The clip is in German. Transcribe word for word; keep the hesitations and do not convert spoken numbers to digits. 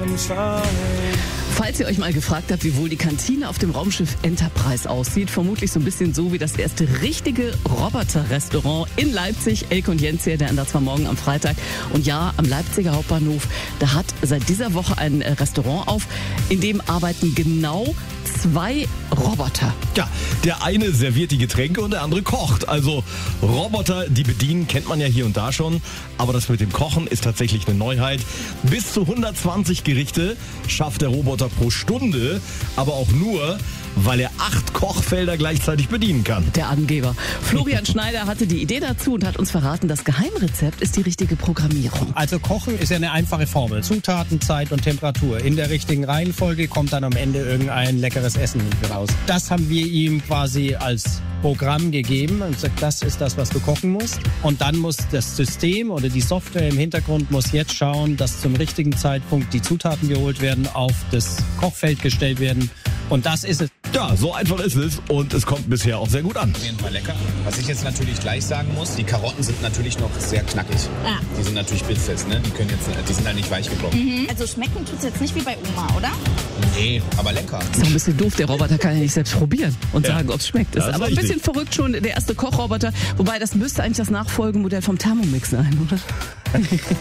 Falls ihr euch mal gefragt habt, wie wohl die Kantine auf dem Raumschiff Enterprise aussieht, vermutlich so ein bisschen so wie das erste richtige Roboter-Restaurant in Leipzig. Elke und Jens hier, der ändert zwar morgen am Freitag. Und ja, am Leipziger Hauptbahnhof, da hat seit dieser Woche ein Restaurant auf, in dem arbeiten genau zwei Roboter. Ja, der eine serviert die Getränke und der andere kocht. Also Roboter, die bedienen, kennt man ja hier und da schon. Aber das mit dem Kochen ist tatsächlich eine Neuheit. Bis zu hundertzwanzig Gerichte schafft der Roboter pro Stunde, aber auch nur, weil er acht Kochfelder gleichzeitig bedienen kann. Der Angeber. Florian Schneider hatte die Idee dazu und hat uns verraten, das Geheimrezept ist die richtige Programmierung. Also Kochen ist ja eine einfache Formel. Zutaten, Zeit und Temperatur. In der richtigen Reihenfolge kommt dann am Ende irgendein leckeres Essen raus. Das haben wir ihm quasi als Programm gegeben und gesagt, das ist das, was du kochen musst. Und dann muss das System oder die Software im Hintergrund muss jetzt schauen, dass zum richtigen Zeitpunkt die Zutaten geholt werden, auf das Kochfeld gestellt werden. Und das ist es. Ja, so einfach ist es und es kommt bisher auch sehr gut an. Auf jeden Fall lecker. Was ich jetzt natürlich gleich sagen muss, die Karotten sind natürlich noch sehr knackig. Ah. Die sind natürlich bissfest, ne? Die können jetzt, die sind halt nicht weich gebrochen. Mhm. Also schmecken tut's jetzt nicht wie bei Oma, oder? Nee, aber lecker. Ist doch ein bisschen doof, der Roboter kann ja nicht selbst probieren und Ja. sagen, ob es schmeckt. Ist Das ist aber ein richtig. bisschen verrückt schon, der erste Kochroboter. Wobei, das müsste eigentlich das Nachfolgemodell vom Thermomix sein, oder?